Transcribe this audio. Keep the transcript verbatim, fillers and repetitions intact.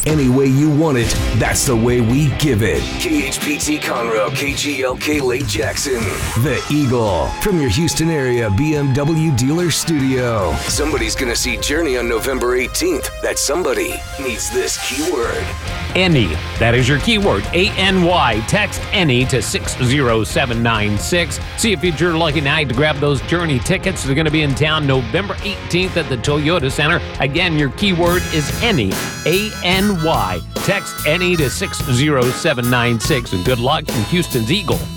any way you want it, that's the way we give it. K H P T Conroe, K G L K Lake Jackson. The Eagle, from your Houston area B M W dealer studio. Somebody's going to see Journey on November eighteenth. That somebody needs this keyword. Any. That is your keyword. A N Y. Text any to six zero seven nine six. See if it's your lucky night to grab those Journey tickets. They're going to be in town November eighteenth at the Toyota Center. Again, your keyword is any. A N Y. Text any to six zero seven nine six. And good luck from Houston's Eagle.